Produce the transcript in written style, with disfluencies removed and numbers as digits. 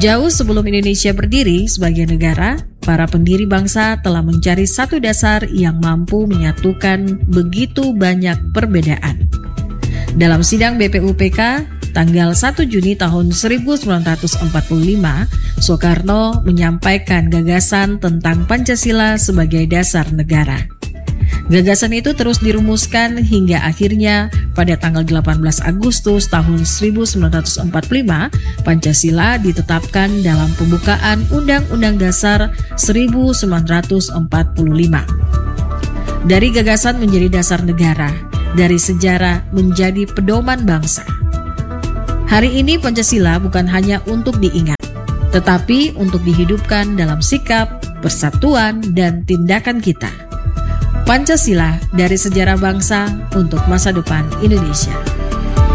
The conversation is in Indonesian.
Jauh sebelum Indonesia berdiri sebagai negara, para pendiri bangsa telah mencari satu dasar yang mampu menyatukan begitu banyak perbedaan. Dalam sidang BPUPK, tanggal 1 Juni tahun 1945, Soekarno menyampaikan gagasan tentang Pancasila sebagai dasar negara. Gagasan itu terus dirumuskan hingga akhirnya pada tanggal 18 Agustus tahun 1945, Pancasila ditetapkan dalam pembukaan Undang-Undang Dasar 1945. Dari gagasan menjadi dasar negara, dari sejarah menjadi pedoman bangsa. Hari ini Pancasila bukan hanya untuk diingat, tetapi untuk dihidupkan dalam sikap, persatuan, dan tindakan kita. Pancasila dari sejarah bangsa untuk masa depan Indonesia.